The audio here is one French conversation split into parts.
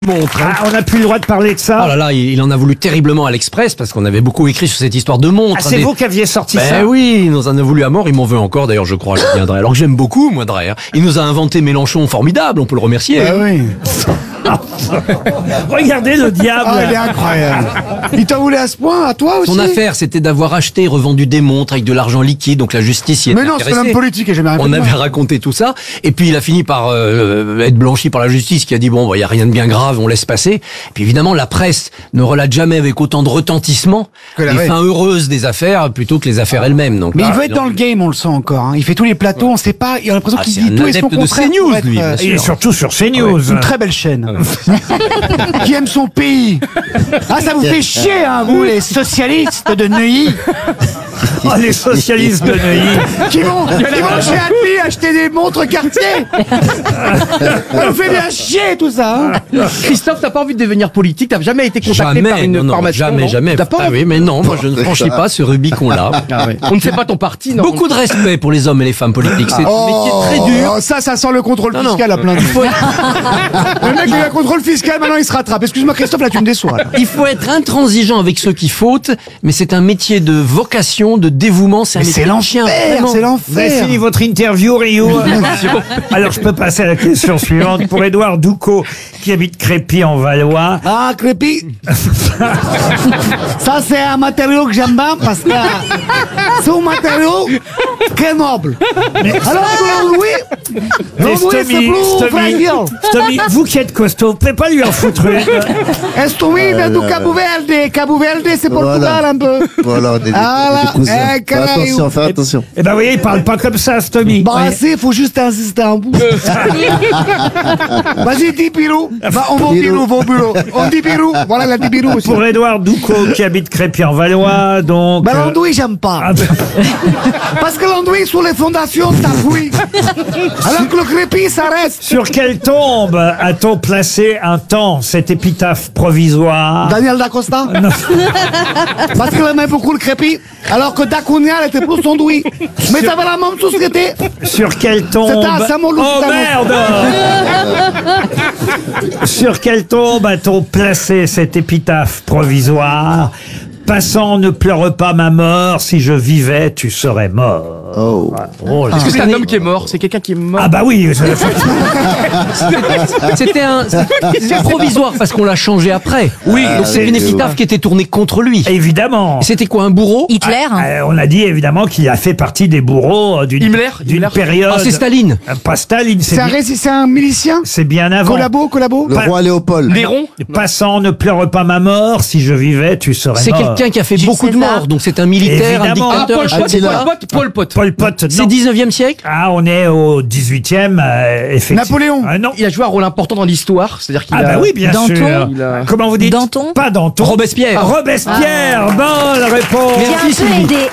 montre. Ah, on n'a plus le droit de parler de ça. Oh là là, il en a voulu terriblement à l'Express parce qu'on avait beaucoup écrit sur cette histoire de montre. Ah, c'est vous qui aviez sorti ça. Ben oui, il nous en a voulu à mort, il m'en veut encore d'ailleurs, je crois, Julien Drey. Alors que j'aime beaucoup, moi, Drey. Il nous a inventé Mélenchon formidable, on peut le remercier. Ah oui. Regardez le diable. Ah, il est incroyable. Il t'en voulait à ce point, à toi aussi? Son affaire, c'était d'avoir acheté et revendu des montres avec de l'argent liquide, donc la justice y était Mais non, c'est intéressée. l'homme politique et j'ai jamais rien fait On de avait mal. raconté tout ça, et puis il a fini par être blanchi par la justice, qui a dit bon, il y a rien de bien grave, on laisse passer. Et puis évidemment, la presse ne relate jamais avec autant de retentissement Que la les vraie. fins heureuses des affaires plutôt que les affaires elles-mêmes. Donc Mais là, il veut être dans le game, on le sent encore. Hein. Il fait tous les plateaux, on sait pas. Il a l'impression Ah, qu'il c'est dit un tout et son adepte de contraire. CNews, pour être, lui, bien Il est sûr. surtout sur CNews. Une très belle chaîne. Qui aime son pays. Ah, ça vous fait chier, hein, vous, les socialistes de Neuilly. Oh, les socialistes de Neuilly. Qui vont chez Admi acheter des montres Cartier. Ça vous fait bien chier, tout ça. Hein. Christophe, t'as pas envie de devenir politique? T'as jamais été contacté par Jamais, une non, formation? jamais, non jamais. T'as pas Ah envie? oui, mais non, moi je ne franchis pas ce Rubicon-là. On ne sait pas ton parti, non? Beaucoup de respect pour les hommes et les femmes politiques. C'est un métier très dur. Ça sent le contrôle Non, non. fiscal à plein de Le mec, il a un contrôle fiscal, maintenant il se rattrape. Excuse-moi, Christophe, là, tu me déçois. Là. Il faut être intransigeant avec ceux qui fautent, mais c'est un métier de vocation, de dévouement, c'est un Mais métier c'est de chien. l'enfer, vraiment. c'est Vous avez l'enfer. fini votre interview, Rio. Alors, je peux passer à la question suivante. Pour Édouard Doucot, qui habite Crépy en Valois. Ah, Crépy. Ça, c'est un matériau que j'aime bien parce que c'est un matériau très noble. Alors que oui, Mais c'est plus fragile. Stomy, vous qui êtes costaud, vous pouvez pas lui en foutre une. Estoumi vient du Cabo Verde. Cabo Verde, c'est Portugal un peu. Voilà, des cousins. eh, Canario. Fais attention. Eh ben, vous voyez, il parle pas comme ça, Stomy. Bah, il faut juste insister un bout. Vas-y, dis Pirou. Va, on va au Pirou, va au bureau. On dit Pirou. Voilà, il a dit Pirou aussi. Pour Édouard Doucot, qui habite Crépy en Valois, donc. Ben, l'andouille, j'aime pas. Ah, ben, Parce que l'andouille, sur les fondations, t'as fouille. Alors que le crépi, ça reste. sur quelle tombe a-t-on placé un temps cette épitaphe provisoire? Daniel D'Acosta. Non. Parce qu'il aimait beaucoup le crépi. Alors que Dacunia, elle était plus andouille. Mais ça avait la même société. Sur quelle tombe? C'était à Saint-Malo, Oh c'était à merde! Sur quelle tombe a-t-on placé cette épitaphe provisoire? Passant, ne pleure pas ma mort, si je vivais, tu serais mort. Oh. Oh là. Est-ce que c'est un homme qui est mort? C'est quelqu'un qui est mort? Ah bah oui, C'était provisoire parce qu'on l'a changé après. oui, Donc c'est une épitaphe qui était tournée contre lui. évidemment. C'était quoi, un bourreau? Hitler. On a dit évidemment qu'il a fait partie des bourreaux d'une Himmler période. Ah, c'est Staline. Pas Staline, C'est un milicien. c'est bien avant. Collabo. Le roi Léopold. Néron? Passant, ne pleure pas ma mort, si je vivais, tu serais C'est mort. quelqu'un qui a fait Jules beaucoup de César. morts, donc c'est un militaire, Évidemment. un Ah, dictateur. Paul Pot. Pol Pot, C'est non. 19e siècle? Ah, on est au 18e, effectivement. Napoléon. Ah, non. Il a joué un rôle important dans l'histoire, c'est-à-dire qu'il Ah a... bah oui, bien Danton. sûr. Il a- Comment vous dites? Danton. Pas Danton. Robespierre. Robespierre, bonne réponse. J'ai un peu Sylvie. aidé.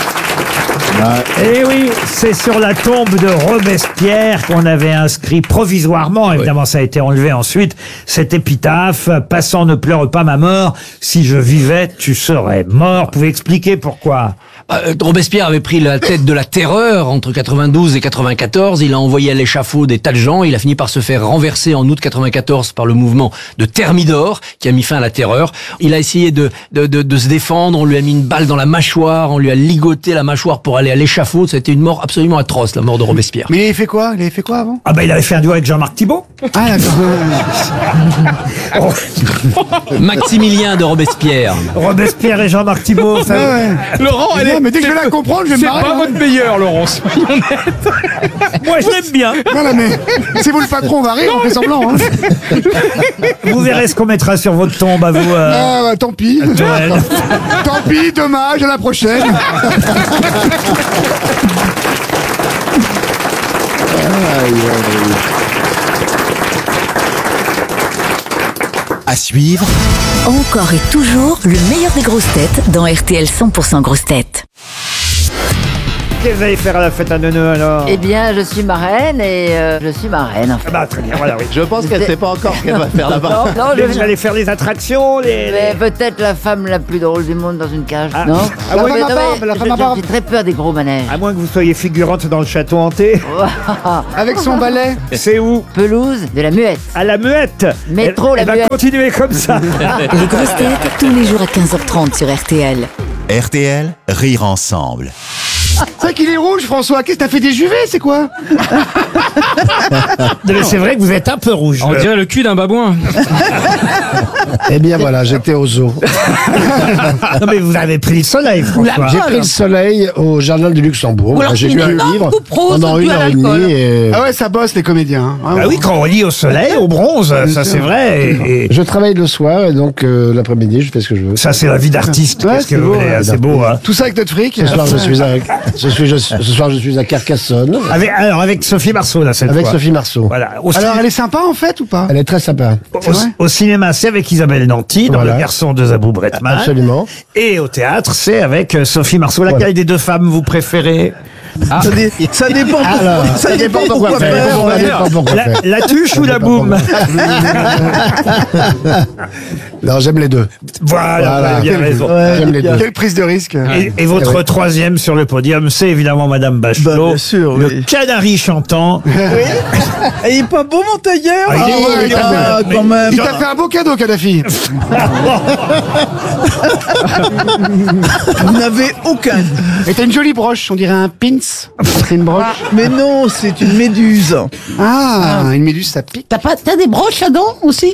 Eh oui, c'est sur la tombe de Robespierre qu'on avait inscrit provisoirement, évidemment ça a été enlevé ensuite, cette épitaphe, passant ne pleure pas ma mort, si je vivais tu serais mort. Vous pouvez expliquer pourquoi? Robespierre avait pris la tête de la terreur entre 92 et 94. Il a envoyé à l'échafaud des tas de gens. Il a fini par se faire renverser en août 94 par le mouvement de Thermidor qui a mis fin à la terreur. Il a essayé de se défendre. On lui a mis une balle dans la mâchoire. On lui a ligoté la mâchoire pour aller à l'échafaud. C'était une mort absolument atroce, la mort de Robespierre. Mais il avait fait quoi? Il avait fait quoi avant? Ah bah il avait fait un duo avec Jean-Marc Thibault. Ah, d'accord. Maximilien de Robespierre. Robespierre et Jean-Marc Thibault. ça- Laurent, elle est... Non, mais dès que je vais la comprendre, je vais me C'est marrer. pas hein. votre meilleur, Laurent, soyons honnêtes. Moi je l'aime bien. Voilà, mais c'est vous le patron, on va rire, on fait semblant. Hein. Vous verrez ce qu'on mettra sur votre tombe à vous. Ah, bah, tant pis. Joël. Tant pis, dommage, à la prochaine. À suivre, Encore et toujours le meilleur des grosses têtes dans RTL 100% grosses têtes. Qu'est-ce que vous allez faire à la fête à Neuneu alors? Eh bien, je suis marraine et je suis marraine en fait. Ah bah très bien, voilà, oui. Je pense qu'elle sait pas encore ce qu'elle va faire là-bas. Non, Mais vous allez faire les attractions, Mais peut-être la femme la plus drôle du monde dans une cage, Ah. non? Ah La oui, femme à Non, barbe, mais la femme à barbe. J'ai très peur des gros manèges. à moins que vous soyez figurante dans le château hanté. Avec son balai. C'est où? Pelouse de la Muette. À la Muette. Métro, elle la va Muette. continuer comme ça. Les grosses têtes, tous les jours à 15h30 sur RTL. RTL, rire ensemble. C'est vrai qu'il est rouge, François. Qu'est-ce que t'as fait des juvets, c'est quoi? Mais c'est vrai que vous êtes un peu rouge. On dirait le cul d'un babouin. Eh bien voilà, j'étais au zoo. Non mais vous avez pris le soleil, François. J'ai pris le soleil au jardin du Luxembourg. J'ai lu un livre pendant 1h30 et Ah ouais, ça bosse, les comédiens. Hein. Ah oui, quand on lit au soleil, au bronze, ça c'est vrai. Et je travaille le soir et donc l'après-midi, je fais ce que je veux. ça c'est la vie d'artiste. Ouais, Qu'est-ce que c'est vous beau, voulez, ouais. hein, c'est beau. Hein. Tout ça avec notre fric. Ce soir, je suis à Carcassonne Alors avec Sophie Marceau là cette avec fois. Sophie Marceau. Voilà. Alors, elle est sympa en fait ou pas? Elle est très sympa. Au cinéma, c'est avec Isabelle Nanty, dans Voilà. Le Garçon de Zabou Bretman. Absolument. Et au théâtre, c'est avec Sophie Marceau. Laquelle Voilà. des deux femmes vous préférez? Ça dépend. Alors, ça dépend pourquoi faire. Ça dépend pourquoi faire. La tuche ou la boum? Non, j'aime les deux. Voilà, vous avez bien raison. J'aime les deux. Quelle prise de risque. Et votre troisième sur le podium, c'est évidemment Madame Bachelot. bien sûr, le oui. canari chantant. Il est pas beau, mon tailleur? Ah, il est beau, il est beau. Quand même. Il t'a fait un beau cadeau, Kadhafi. Vous n'avez aucun. Et t'as une jolie broche, on dirait un pins. C'est une broche. Mais non, c'est une méduse. Ah, une méduse, ça pique. T'as des broches à dents aussi?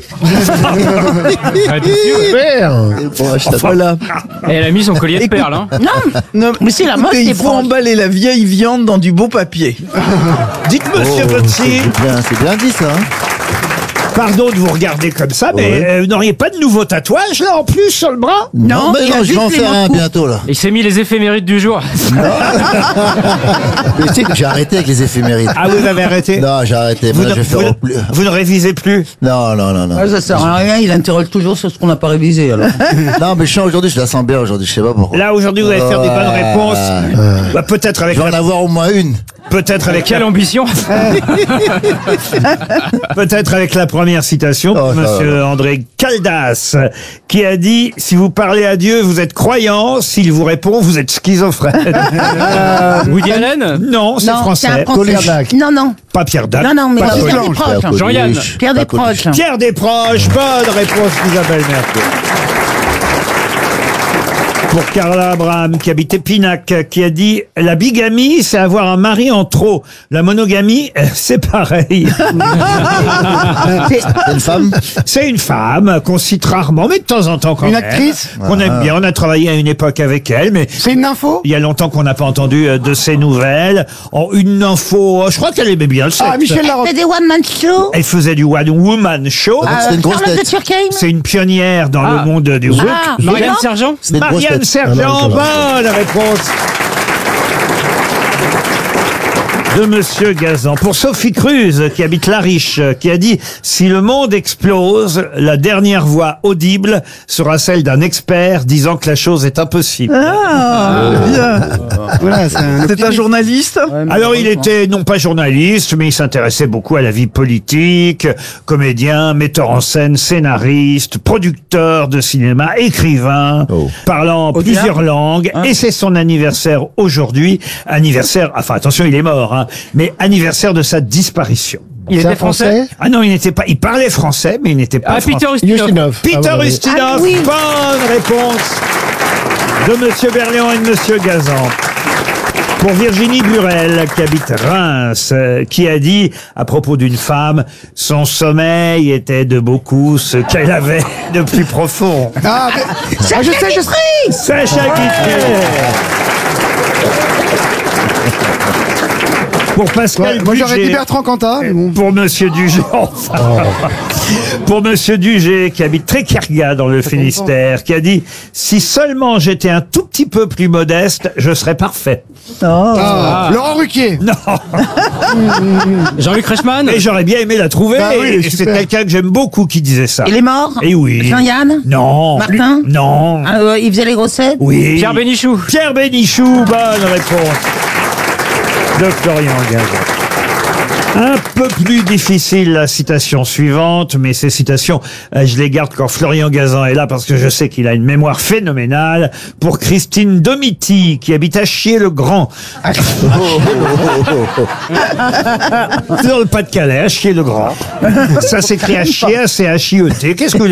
Voilà. Et elle a mis son collier de perles. Hein. Non, Mais c'est la mode écoutez, des il faut branches. emballer la vieille viande dans du beau papier. Dites monsieur Botsi, C'est bien dit ça. pardon de vous regarder comme ça, mais vous n'auriez pas de nouveau tatouage là en plus sur le bras? Non, mais non, je vais en faire un bientôt là. Il s'est mis les éphémérides du jour. Mais tu sais que j'ai arrêté avec les éphémérides. Ah, vous avez arrêté? Non, j'ai arrêté. Vous, Maintenant, je vais faire au plus. vous ne révisez plus? Non. Ça sert à rien, il interroge toujours sur ce qu'on n'a pas révisé alors. Non, mais je sens aujourd'hui, je la sens bien aujourd'hui, je sais pas pourquoi. Là aujourd'hui vous allez faire des bonnes réponses. Bah, peut-être avec Je vais en avoir au moins une. peut-être avec Quelle ambition. peut-être avec la première citation pour Oh, ça monsieur André Caldas, qui a dit « Si vous parlez à Dieu, vous êtes croyant. S'il vous répond, vous êtes schizophrène. Woody Allen. » Non, c'est français. Pierre Dac. Non. Pas Pierre Dac. Non, mais Pas Pierre Coluche. Desproges. Jean-Yann. Pierre Desproges. Pierre Desproges. Bonne réponse d'Isabelle Mergo. Pour Carla Abraham, qui habite Épinac, qui a dit « La bigamie, c'est avoir un mari en trop. La monogamie, c'est pareil. » C'est une femme. C'est une femme qu'on cite rarement, mais de temps en temps quand Une même. actrice Qu'on aime bien. On a travaillé à une époque avec elle, mais C'est une info? il y a longtemps qu'on n'a pas entendu de ses nouvelles. En une info, je crois qu'elle aimait bien le sexe. Ah, Michel Larocque. C'est des one-man show. Elle faisait du one woman show. C'est une grosse Charlotte de tête. Turckheim. C'est une pionnière dans le monde du rock. Ah, Marianne non. Sergent. C'est une grosse Marianne tête. Sergent, bonne réponse de Monsieur Gazan. Pour Sophie Cruz, qui habite La Riche, qui a dit « Si le monde explose, la dernière voix audible sera celle d'un expert disant que la chose est impossible. Voilà, c'est un journaliste. Alors il était non pas journaliste, mais il s'intéressait beaucoup à la vie politique, comédien, metteur en scène, scénariste, producteur de cinéma, écrivain, parlant plusieurs langues, et c'est son anniversaire aujourd'hui, enfin attention il est mort, hein, mais anniversaire de sa disparition. Il C'est un était français. Ah non, il n'était pas, il parlait français, mais il n'était pas Ah, français. Peter Ustinov. Ustinov. Peter Ah, ouais. Ustinov, Ah oui. bonne réponse de Monsieur Berléand et de Monsieur Gazan. Pour Virginie Burel, qui habite Reims, qui a dit, à propos d'une femme, son sommeil était de beaucoup ce qu'elle avait de plus profond. Ah, mais... ah, je sais. Sacha Guitry. Pour Pascal Ouais, moi j'aurais dit Budget. Bertrand Cantat, mais bon. Pour Monsieur Dugé, enfin. Pour Monsieur Dugé, qui habite Tréquerga dans le Finistère, qui a dit « Si seulement j'étais un tout petit peu plus modeste, je serais parfait. Ah, Laurent Ruquier. » Non. Jean-Luc Reichmann. Et j'aurais bien aimé la trouver. Bah oui, et c'est super. quelqu'un que j'aime beaucoup qui disait ça. Il est mort. Et oui. Jean-Yann. Non. Martin. Non. Il faisait les grossettes. Oui. Pierre Bénichou. Pierre Bénichou, bonne réponse de Florian Gazan. Un peu plus difficile la citation suivante, mais ces citations, je les garde quand Florian Gazan est là parce que je sais qu'il a une mémoire phénoménale. Pour Christine Domiti, qui habite à Chier-le-Grand. Dans le Pas-de-Calais, à Chier-le-Grand. Ça s'écrit H-I-A-C-H-I-E-T. Qu'est-ce que vous